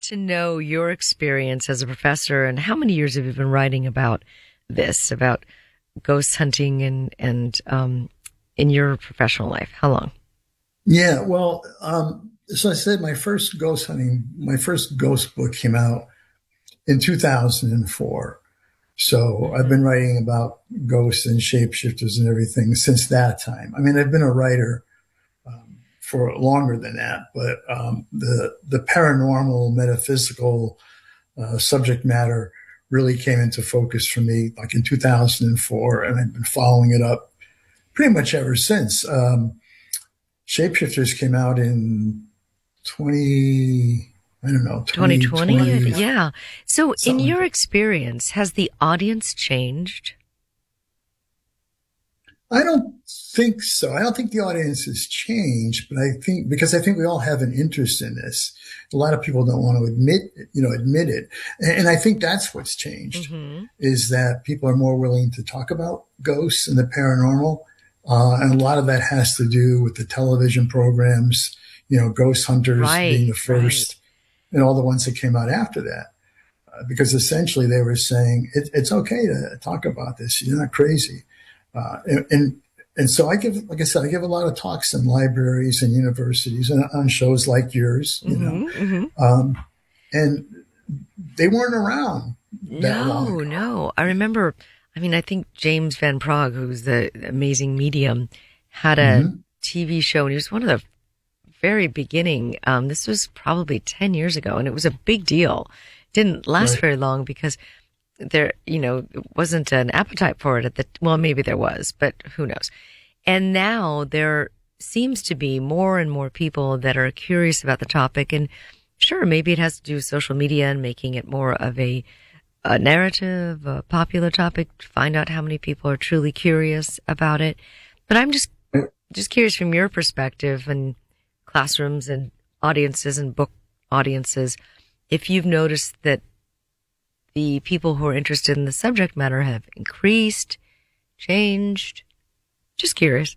to know your experience as a professor, and how many years have you been writing about this, about ghost hunting and in your professional life? How long? Yeah, well, so I said my first ghost book came out in 2004. So I've been writing about ghosts and shapeshifters and everything since that time. I mean, I've been a writer for longer than that, but the paranormal, metaphysical subject matter really came into focus for me like in 2004, and I've been following it up pretty much ever since. Shapeshifters came out in 2020? 2020. Yeah. So in Something like your that. experience, has the audience changed? I don't think so. I don't think the audience has changed, but I think we all have an interest in this. A lot of people don't want to admit it. And I think that's what's changed is that people are more willing to talk about ghosts and the paranormal. And a lot of that has to do with the television programs, Ghost Hunters being the first and all the ones that came out after that. Because essentially they were saying it's okay to talk about this. You're not crazy. And so I give a lot of talks in libraries and universities and on shows like yours, and they weren't around that long ago. No. I remember, I think James Van Praagh, who's the amazing medium, had a TV show, and he was one of the very beginning. This was probably 10 years ago, and it was a big deal. It didn't last very long because there, wasn't an appetite for it maybe there was, but who knows. And now there seems to be more and more people that are curious about the topic. And sure, maybe it has to do with social media and making it more of a narrative, a popular topic, to find out how many people are truly curious about it. But I'm just curious from your perspective and classrooms and audiences and book audiences, if you've noticed that the people who are interested in the subject matter have increased, changed. Just curious.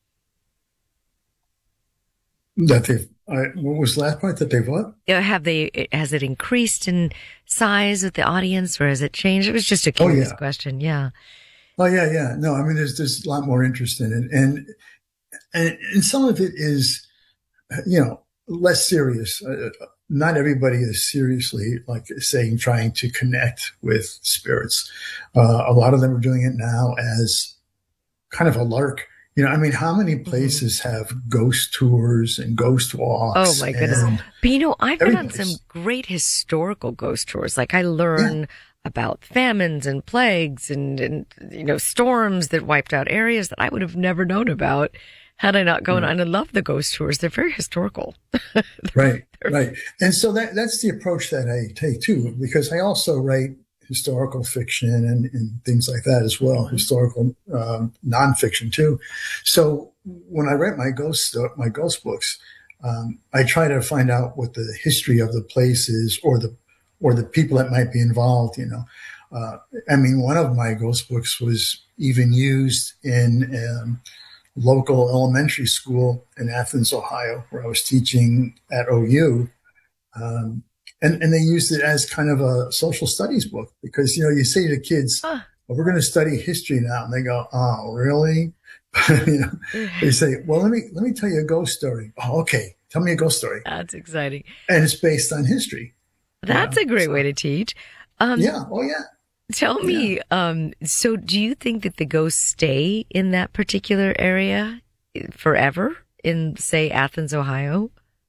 What was the last part? That they've what? Has it increased in size with the audience, or has it changed? It was just a curious question. Yeah. Oh yeah. No, there's a lot more interest in it, and some of it is, less serious. Not everybody is seriously, trying to connect with spirits. A lot of them are doing it now as kind of a lark. How many places have ghost tours and ghost walks? Oh my goodness. But I've been on some great historical ghost tours. Like I learn about famines and plagues and storms that wiped out areas that I would have never known about had I not gone on. And I love the ghost tours. They're very historical. Right. And so that's the approach that I take too, because I also write historical fiction and things like that as well, historical nonfiction too. So when I write my ghost books, I try to find out what the history of the place is or the people that might be involved. One of my ghost books was even used in local elementary school in Athens, Ohio, where I was teaching at OU. And they used it as kind of a social studies book because, you say to kids, well, we're going to study history now. And they go, oh, really? They say, well, let me tell you a ghost story. Oh, okay. Tell me a ghost story. That's exciting. And it's based on history. That's a great way to teach. Yeah. Oh, yeah. Tell me, so do you think that the ghosts stay in that particular area forever in, say, Athens, Ohio?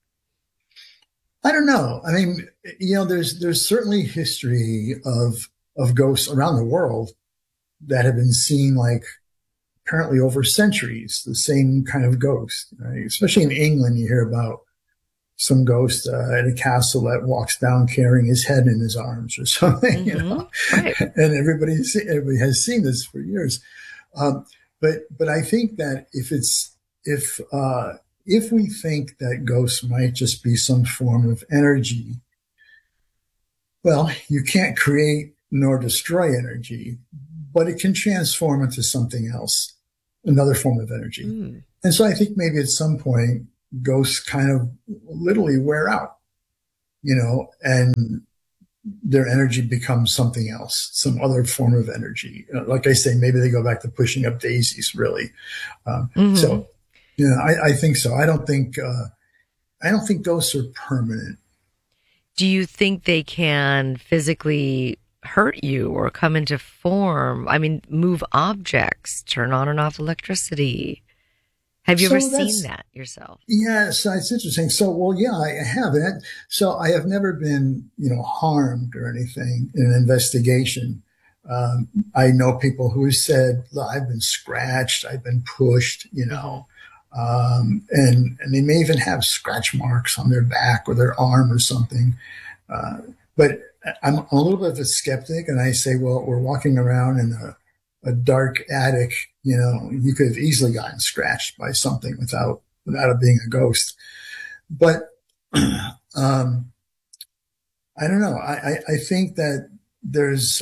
I don't know. There's certainly history of ghosts around the world that have been seen apparently over centuries, the same kind of ghost, right? Especially in England, you hear about some ghost at a castle that walks down carrying his head in his arms or something, Right. And everybody has seen this for years. But I think that if we think that ghosts might just be some form of energy, well, you can't create nor destroy energy, but it can transform into something else, another form of energy. And so I think maybe at some point, ghosts kind of literally wear out. and their energy becomes something else, some other form of energy. Like I say, maybe they go back to pushing up daisies, really. Mm-hmm. So, I think so. I don't think ghosts are permanent. Do you think they can physically hurt you or come into form? I mean, move objects, turn on and off electricity. Have you ever So seen that's, that yourself? yeah, so it's interesting. So, well, yeah, I have it. So I have never been, harmed or anything in an investigation. Um, I know people who have said, "Look, I've been scratched, I've been pushed, Mm-hmm. and they may even have scratch marks on their back or their arm or something. But I'm a little bit of a skeptic, and I say, well, we're walking around in a dark attic. You could have easily gotten scratched by something without it being a ghost. But um, I don't know. I think that there's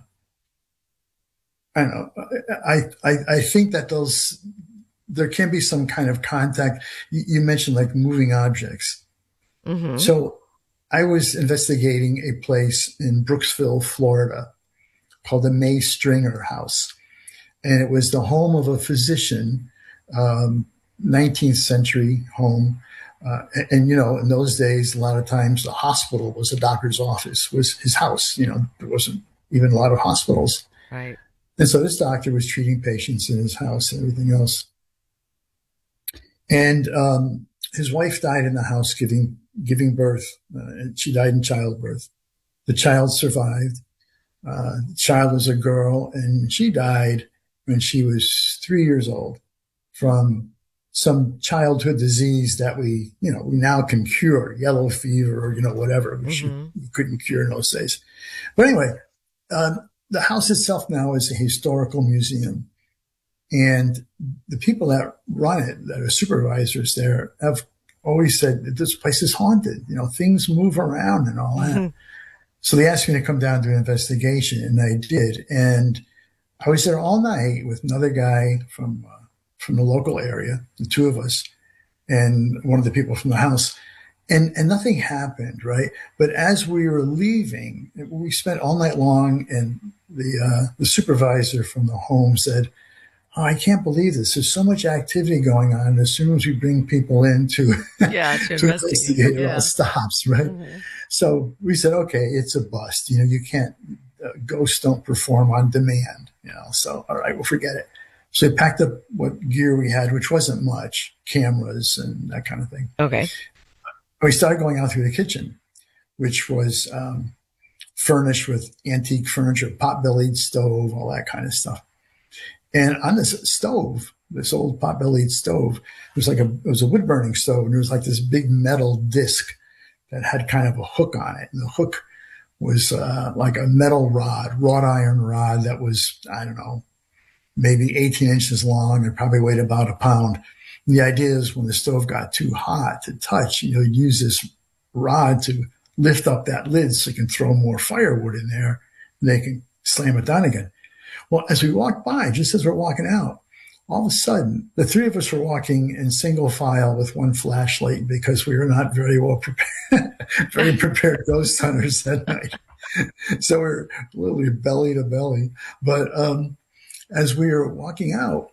I don't know. I think that there can be some kind of contact. You mentioned like moving objects. Mm-hmm. So I was investigating a place in Brooksville, Florida, called the May Stringer House. And it was the home of a physician, 19th century home. And, in those days, a lot of times the hospital was a doctor's office, was his house. There wasn't even a lot of hospitals. Right. And so this doctor was treating patients in his house and everything else. And his wife died in the house giving birth. And she died in childbirth. The child survived. The child was a girl, and she died when she was 3 years old from some childhood disease that we now can cure, yellow fever or, whatever, which you Mm-hmm. couldn't cure in those days. But anyway, the house itself now is a historical museum. And the people that run it, that are supervisors there, have always said that this place is haunted. Things move around and all that. Mm-hmm. So they asked me to come down to an investigation, and I did. And I was there all night with another guy from the local area, the two of us, and one of the people from the house. And nothing happened, right? But as we were leaving, we spent all night long, and the supervisor from the home said, "Oh, I can't believe this. There's so much activity going on. As soon as we bring people in to Yeah, to to investigate. investigate, it all Yeah. stops, right?" Mm-hmm. So we said, "Okay, it's a bust. You can't. Ghosts don't perform on demand. So all right, we'll forget it." So we packed up what gear we had, which wasn't much, cameras and that kind of thing. Okay. We started going out through the kitchen, which was furnished with antique furniture, pot-bellied stove, all that kind of stuff. And on this stove, this old pot-bellied stove, it was a wood burning stove, and there was like this big metal disc that had kind of a hook on it, and the hook was like a metal rod, wrought iron rod that was, I don't know, maybe 18 inches long and probably weighed about a pound. And the idea is when the stove got too hot to touch, you'd use this rod to lift up that lid so you can throw more firewood in there, and they can slam it down again. Well, as we walked by, just as we're walking out, all of a sudden, the three of us were walking in single file with one flashlight because we were not very well prepared, very prepared ghost hunters that night. So we're literally belly to belly. But as we were walking out,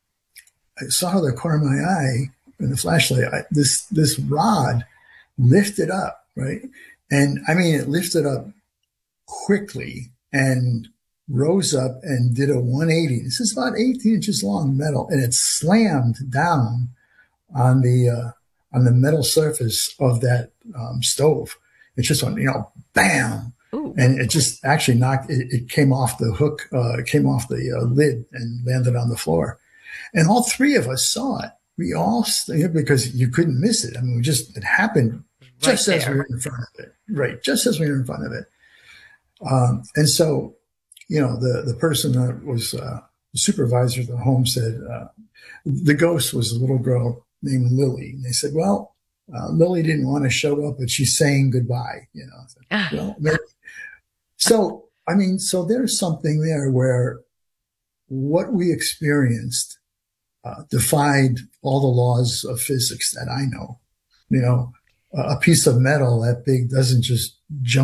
I saw the corner of my eye in the flashlight, this rod lifted up, right? And I mean, it lifted up quickly and rose up and did a 180. This is about 18 inches long metal, and it slammed down on the metal surface of that stove. It just went, bam, Ooh. and it just actually knocked. It came off the hook, came off the lid, and landed on the floor. And all three of us saw it. We all because you couldn't miss it. I mean, it happened Right just as we there. were in front of it, right? Just as we were in front of it. And so, the person that was the supervisor of the home said the ghost was a little girl named Lily. And they said, well, Lily didn't want to show up, but she's saying goodbye. I said, Ah. well, maybe. So, I mean, so there's something there where what we experienced defied all the laws of physics that I know. a piece of metal that big doesn't just jump